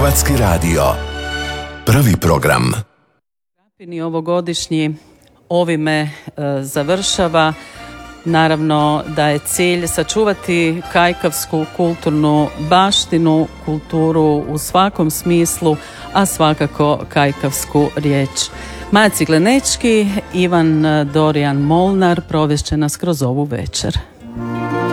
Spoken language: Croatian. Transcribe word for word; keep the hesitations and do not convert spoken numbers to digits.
Hrvatski radio. Prvi program. Ovogodišnji ovime e, završava. Naravno da je cilj sačuvati kajkavsku kulturnu baštinu, kulturu u svakom smislu, a svakako kajkavsku riječ. Maja Ciglenečki, Ivan Dorijan Molnar provest će nas kroz ovu večer.